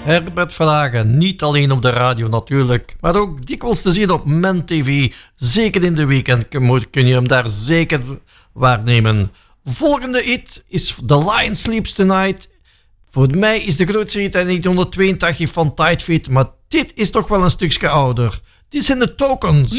Herbert Verhagen, niet alleen op de radio natuurlijk, maar ook dikwijls te zien op Men TV. Zeker in de weekend kun je hem daar zeker waarnemen. Volgende hit is The Lion Sleeps Tonight. Voor mij is de grootste hit uit 1982 van Tight Fit, maar dit is toch wel een stukje ouder. Dit zijn de Tokens.